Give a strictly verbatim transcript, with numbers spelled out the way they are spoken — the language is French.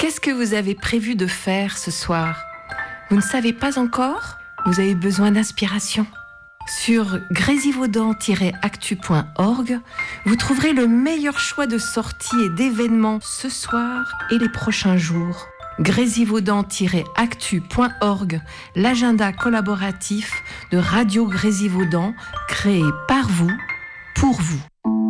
Qu'est-ce que vous avez prévu de faire ce soir ? Vous ne savez pas encore ? Vous avez besoin d'inspiration ? Sur grésivaudan tiret actu point org, vous trouverez le meilleur choix de sorties et d'événements ce soir et les prochains jours. grésivaudan tiret actu point org, l'agenda collaboratif de Radio Grésivaudan, créé par vous, pour vous.